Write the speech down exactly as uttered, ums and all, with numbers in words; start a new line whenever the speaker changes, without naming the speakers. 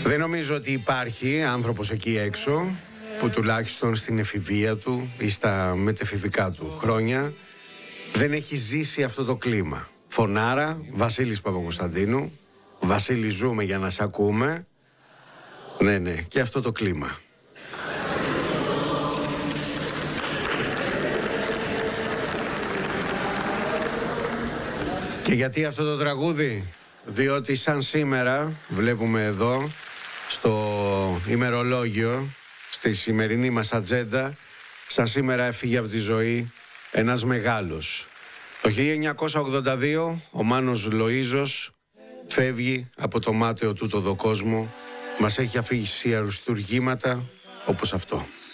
Δεν νομίζω ότι υπάρχει άνθρωπος εκεί έξω που τουλάχιστον στην εφηβεία του ή στα μετεφηβικά του χρόνια δεν έχει ζήσει αυτό το κλίμα. Φωνάρα, Βασίλης Παπακοσταντίνου. Βασίλη, ζούμε για να σε ακούμε. Ναι, ναι, και αυτό το κλίμα. Και γιατί αυτό το τραγούδι? Διότι σαν σήμερα βλέπουμε εδώ στο ημερολόγιο, στη σημερινή μας ατζέντα, σαν σήμερα έφυγε από τη ζωή ένας μεγάλος. Το χίλια εννιακόσια ογδόντα δύο ο Μάνος Λοΐζος φεύγει από το μάταιο τούτο δο κόσμο. Μας έχει αφήσει αριστουργήματα όπως αυτό.